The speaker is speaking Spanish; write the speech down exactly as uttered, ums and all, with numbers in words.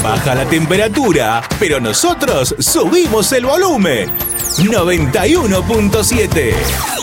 Baja la temperatura, pero nosotros subimos el volumen. noventa y uno punto siete.